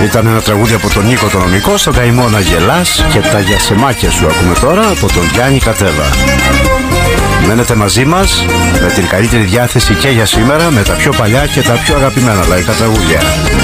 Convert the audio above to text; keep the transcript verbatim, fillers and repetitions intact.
Ήταν ένα τραγούδι από τον Νίκο τον Νομικό, στον καημό να γελάς, και τα γιασεμάκια σου ακούμε τώρα από τον Γιάννη Κατέβα. Μένετε μαζί μας με την καλύτερη διάθεση και για σήμερα, με τα πιο παλιά και τα πιο αγαπημένα λαϊκά τραγούδια.